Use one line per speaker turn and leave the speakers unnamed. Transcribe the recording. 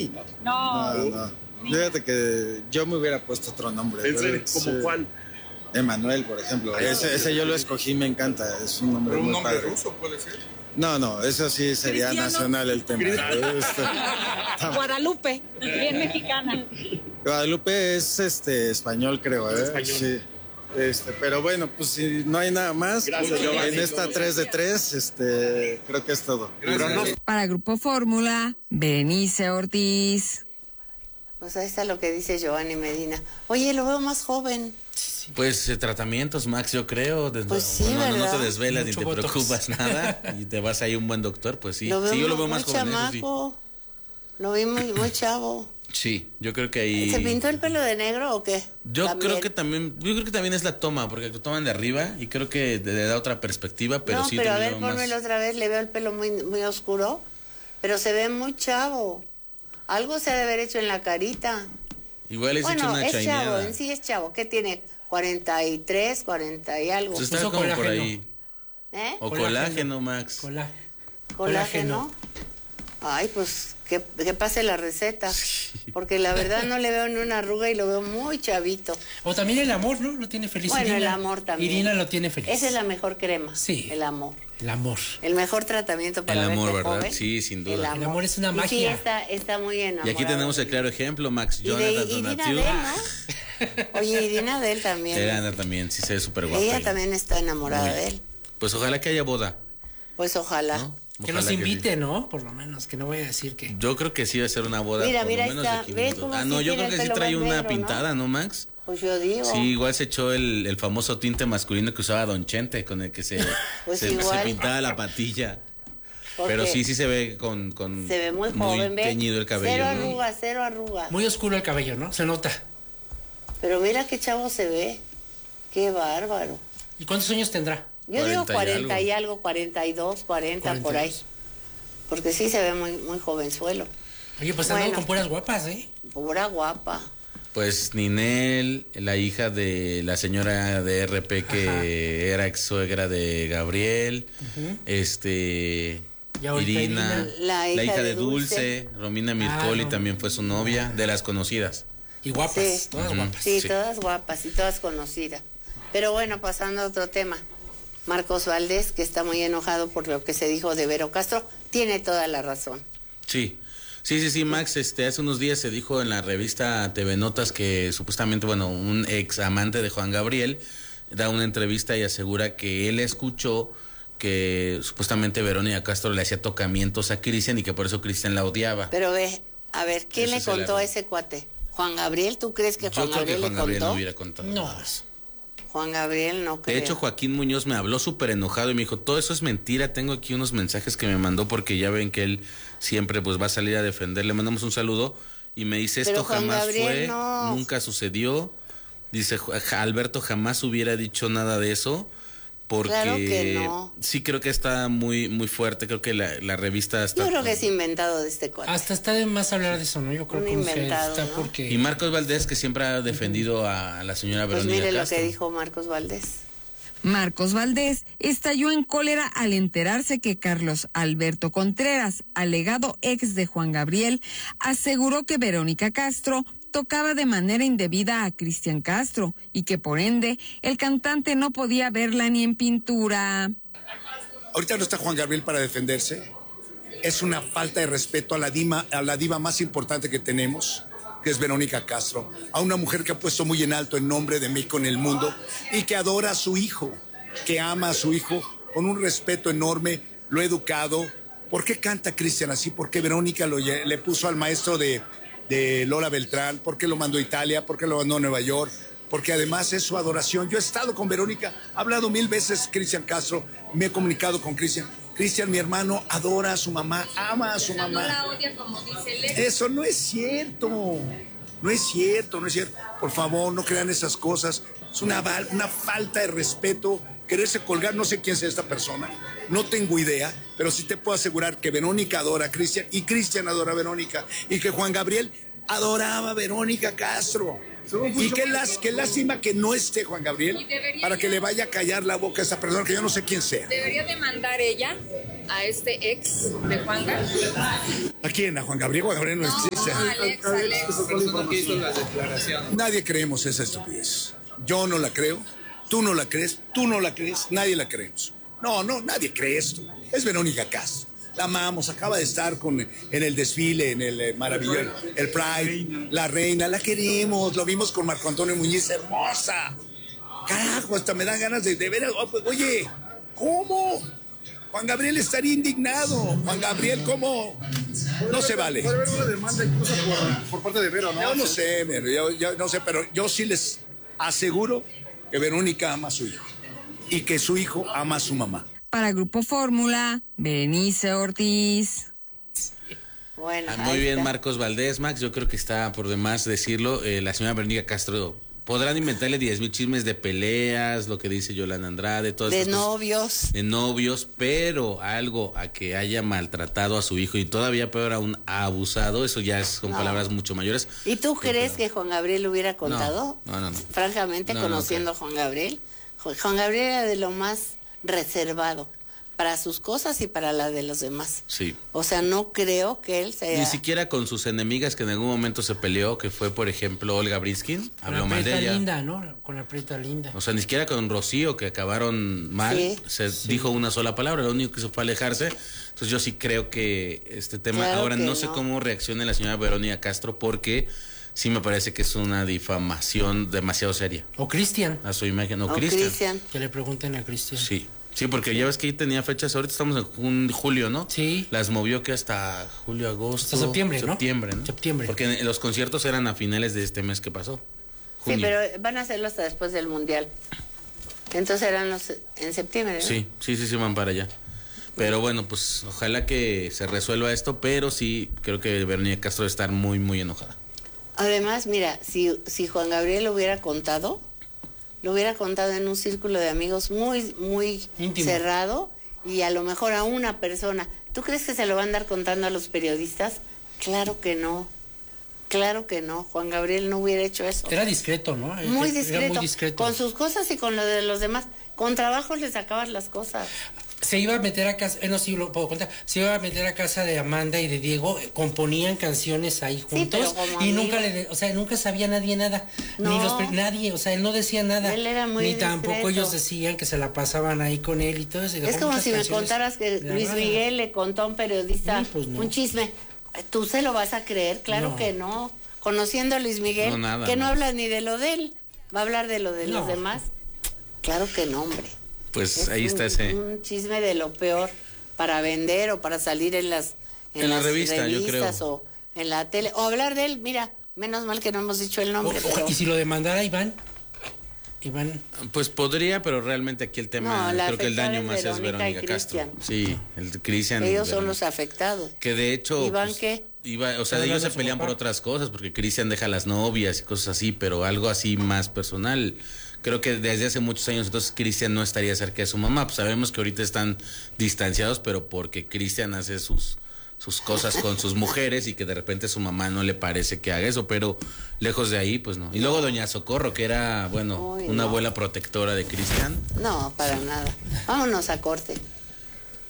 así.
No. Fíjate que yo me hubiera puesto otro nombre.
¿En serio? ¿Cómo cuál?
Emanuel, por ejemplo. Ese yo lo escogí, me encanta. Es un nombre muy padre.
¿Un nombre ruso puede ser?
No, eso sí sería
Cristiano.
nacional el tema.
Guadalupe, bien mexicana.
Guadalupe es español, creo, ¿eh?
Español.
Sí. Pero bueno, pues si no hay nada más,
Gracias, Giovanni.
en esta 3 de 3, creo que es todo.
Gracias.
Para Grupo Fórmula, Berenice Ortiz.
Pues ahí está lo que dice Giovanni Medina. Oye, lo veo más joven.
Pues tratamientos, Max, yo creo.
Pues sí,
no
¿verdad?
te desvelas ni
Mucho
te
botox.
preocupas nada y te vas ahí a un buen doctor, pues sí.
Lo veo,
Sí, yo lo veo
muy
más joven, eso sí.
chamaco. Lo vi muy chavo.
Sí, yo creo que ahí...
¿Se pintó el pelo de negro o qué?
Yo creo que también es la toma, porque lo toman de arriba y creo que le da otra perspectiva, pero
no,
sí.
pero a
te
ver,
veo más-
pónmelo otra vez, le veo el pelo muy oscuro, pero se ve muy chavo. Algo se ha de haber hecho en la carita.
Igual es hecho
Bueno,
una
es chavo,
chaineada.
en sí es chavo. ¿Qué tiene? 43, 40 y algo.
Pues está
Puso
como por
colágeno.
ahí.
¿Eh?
O
Colágeno.
colágeno, Max.
Colágeno. Ay, pues que pase la receta. Porque la verdad no le veo ni una arruga y lo veo muy chavito.
O también el amor, ¿no? Lo tiene feliz.
Bueno,
Irina.
el amor también.
Irina lo tiene feliz.
Esa es la mejor crema.
Sí.
El amor.
El amor.
El mejor tratamiento para
El amor,
verte
¿verdad?
joven.
Sí, sin duda.
El amor es una
Y
magia.
sí, está muy enamorado.
Y aquí tenemos el claro ejemplo, Max.
Y de
Jonathan
Irina
Donatiu.
Del, ¿no? Oye, Irina Del también.
Ella también, sí se ve súper guapa.
Ella
y-
también está enamorada
Muy-
de él.
Pues ojalá que haya boda,
Pues ojalá.
¿no?
Que
Ojalá
nos
sí.
invite, ¿no? Por lo menos, que no voy a decir que...
Yo creo que sí va a ser una boda
Mira,
por
mira,
lo menos
está.
de 500.
¿Ves cómo
No,
sí
yo
tiene
creo que
el
sí
pelo
trae
más
una
negro,
pintada, ¿no, Max?
Pues yo digo.
Sí, igual se echó el famoso tinte masculino que usaba Don Chente, con el que
Pues
se
igual.
pintaba la patilla.
Porque
Pero sí se ve con
se ve muy joven, ¿ves?
teñido el cabello,
Cero
¿no?
arrugas, cero arrugas.
Muy oscuro el cabello, ¿no? Se nota.
Pero mira qué chavo se ve. Qué bárbaro.
¿Y cuántos años tendrá?
Yo digo
40
40 y algo, 42, 40 por ahí.
42.
Porque sí se ve muy jovenzuelo.
Oye, pues andando
Bueno.
con puras guapas, ¿eh?
Pura guapa.
Pues Ninel, la hija de la señora de RP que
Ajá.
era ex suegra de Gabriel,
Ya ahorita
Irina,
Irina.
La hija
de
de Dulce.
Romina Mircoli
no.
también fue su novia, de las conocidas.
Y guapas,
Sí.
todas
Ujú.
guapas.
Sí,
Sí.
todas guapas y todas conocidas. Pero bueno, pasando a otro tema. Marcos Valdés, que está muy enojado por lo que se dijo de Vero Castro, tiene toda la razón.
Sí. Sí, Max, hace unos días se dijo en la revista TV Notas que supuestamente, un ex amante de Juan Gabriel da una entrevista y asegura que él escuchó que supuestamente Verónica Castro le hacía tocamientos a Cristian y que por eso Cristian la odiaba.
Pero ve, a ver, ¿quién
Eso
le
es el
contó a
error.
ese cuate? ¿Juan Gabriel? ¿Tú crees que Juan
Yo creo que
Gabriel
Juan
le
Gabriel
contó?
no hubiera contado
No.
nada de eso.
Juan Gabriel no creo.
De hecho, Joaquín Muñoz me habló súper enojado y me dijo, todo eso es mentira, tengo aquí unos mensajes que me mandó porque ya ven que él siempre pues va a salir a defender. Le mandamos un saludo y me dice,
Pero
esto
Juan
jamás
Gabriel
fue,
no.
nunca sucedió. Dice, Alberto jamás hubiera dicho nada de eso porque
Claro que no.
sí creo que está muy fuerte, creo que la revista está...
Yo creo que es inventado de este cuate.
Hasta está de más hablar de eso, ¿no? Yo creo
Un
que
inventado,
está
¿no?
porque...
Y Marcos Valdés, que siempre ha defendido a la señora
Pues
Verónica
mire lo
Castro.
que dijo Marcos Valdés.
Marcos Valdés estalló en cólera al enterarse que Carlos Alberto Contreras, alegado ex de Juan Gabriel, aseguró que Verónica Castro tocaba de manera indebida a Cristian Castro y que por ende el cantante no podía verla ni en pintura.
Ahorita no está Juan Gabriel para defenderse. Es una falta de respeto a la diva más importante que tenemos, que es Verónica Castro, a una mujer que ha puesto muy en alto el nombre de México en el mundo y que adora a su hijo, que ama a su hijo con un respeto enorme, lo ha educado. ¿Por qué canta Cristian así? ¿Por qué Verónica le puso al maestro de Lola Beltrán? ¿Por qué lo mandó a Italia? ¿Por qué lo mandó a Nueva York? Porque además es su adoración. Yo he estado con Verónica, he hablado 1000 veces Cristian Castro, me he comunicado con Cristian. Cristian, mi hermano, adora a su mamá, ama a su mamá.
No la odia como dice él.
Eso no es cierto. No es cierto. Por favor, no crean esas cosas. Es una falta de respeto. Quererse colgar, no sé quién sea esta persona. No tengo idea, pero sí te puedo asegurar que Verónica adora a Cristian y Cristian adora a Verónica y que Juan Gabriel adoraba a Verónica Castro. Y qué lástima que no esté Juan Gabriel para que le vaya a callar la boca a esa persona que yo no sé quién sea.
Debería demandar ella a este ex de Juanga?
¿A quién? ¿A Juan Gabriel? Juan Gabriel no existe. Nadie creemos esa estupidez. Yo no la creo, tú no la crees, tú no la crees, nadie la creemos. No, nadie cree esto. Es Verónica Castro. La amamos, acaba de estar en el desfile, en el maravilloso, el Pride, la reina, la queremos, lo vimos con Marco Antonio Muñiz, hermosa. Carajo, hasta me dan ganas de ver, oye, ¿cómo? Juan Gabriel estaría indignado. Juan Gabriel, ¿cómo? No se vale.
Puede haber una demanda incluso por parte de Vero, ¿no?
Yo no sé, yo no sé, pero yo sí les aseguro que Verónica ama a su hijo y que su hijo ama a su mamá.
Para Grupo Fórmula, Berenice Ortiz.
Bueno,
Muy bien,
está.
Marcos Valdés. Max, yo creo que está por demás decirlo. La señora Verónica Castro, podrán inventarle 10,000 chismes de peleas, lo que dice Yolanda Andrade, todas
De
estas cosas.
novios.
De novios, pero algo a que haya maltratado a su hijo y todavía peor aún ha abusado, eso ya es con palabras mucho mayores.
¿Y tú crees que Juan Gabriel hubiera contado?
No.
Francamente,
No
conociendo
creo.
a Juan Gabriel. Juan Gabriel era de lo más reservado para sus cosas y para la de los demás.
Sí.
O sea, no creo que él sea...
Ni siquiera con sus enemigas que en algún momento se peleó, que fue, por ejemplo, Olga Brinskin,
Con
habló
la
mal de
Prieta
ella.
Linda, ¿no? Con la Prieta Linda.
O sea, ni siquiera con Rocío, que acabaron mal, dijo una sola palabra, lo único que hizo fue alejarse. Entonces yo sí creo que este tema,
Claro
ahora
que
no sé
no.
cómo reaccione la señora Verónica Castro, porque sí me parece que es una difamación demasiado seria
O Cristian.
a su imagen. O
O
Cristian.
Cristian.
Que le pregunten a Cristian.
Sí, porque ya ves que ahí tenía fechas, ahorita estamos en julio, ¿no?
Sí.
Las movió que hasta julio, agosto.
Hasta septiembre, ¿no?
Septiembre, ¿no?
Septiembre.
Porque los conciertos eran a finales de este mes que pasó.
Sí,
Junio.
pero van a hacerlo hasta después del Mundial. Entonces eran los en septiembre, ¿no?
Sí, van para allá. Pero bueno, pues ojalá que se resuelva esto, pero sí creo que Verónica Castro debe estar muy, muy enojada.
Además, mira, si Juan Gabriel lo hubiera contado en un círculo de amigos muy, muy
Íntimo.
cerrado y a lo mejor a una persona. ¿Tú crees que se lo va a andar contando a los periodistas? Claro que no. Claro que no. Juan Gabriel no hubiera hecho eso.
Era discreto, ¿no?
Muy
Era
discreto.
muy discreto.
Con sus cosas y con lo de los demás. Con trabajo le sacabas las cosas.
Se iba a meter a casa, no, sí lo puedo contar, se iba a meter a casa de Amanda y de Diego, componían canciones ahí juntos,
pero como
y
amigo.
nunca sabía nadie nada,
No.
nadie, o sea, él no decía nada,
Él era muy
ni tampoco
discreto.
ellos decían que se la pasaban ahí con él y todo eso. y dejó
Es como
muchas
si me
canciones
contaras que Luis
grabadas.
Miguel le contó a un periodista
Sí, pues no.
un chisme. ¿Tú se lo vas a creer? Claro
No.
que no. Conociendo a Luis Miguel,
No, nada,
que no
no.
habla ni de lo de él, va a hablar de lo de los
No.
demás. Claro que no, hombre.
Pues
Es
ahí está
un-
ese.
un chisme de lo peor para vender o para salir en las
En la revista, yo creo.
revistas o en la tele o hablar de él. Mira, menos mal que no hemos dicho el nombre. pero-
Y si lo demandara Iván,
Pues podría, pero realmente aquí el tema,
No, la
creo que el daño
afectada es
más es
Verónica y
Verónica Castro.
Cristian.
Sí, el Cristian.
Ellos son
Verónica.
los afectados.
Que de hecho.
¿Iván
pues,
qué?
o sea,
Pero
ellos
no
se
su
pelean
papá.
por otras cosas, porque Cristian deja a las novias y cosas así, pero algo así más personal. Creo que desde hace muchos años entonces Cristian no estaría cerca de su mamá. Pues sabemos que ahorita están distanciados, pero porque Cristian hace sus cosas con sus mujeres y que de repente su mamá no le parece que haga eso, pero lejos de ahí, pues no. Y luego doña Socorro, que era, bueno,
Uy,
una
no.
abuela protectora de Cristian.
No, para nada. Vámonos a corte.